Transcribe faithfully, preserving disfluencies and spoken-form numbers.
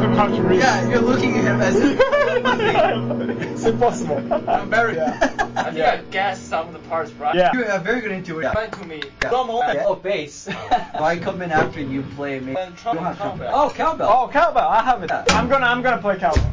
him how to read. Yeah, you're looking at him as if it's impossible. I'm very. I think Yeah. I guessed some of the parts right. Yeah. You have very good intuition. Explain to me. Yeah. Yeah. Oh, bass. Why come in after you play me? And trumpet, trumpet. Oh, cowbell. Oh, cowbell. I have it. I'm gonna, I'm gonna play cowbell.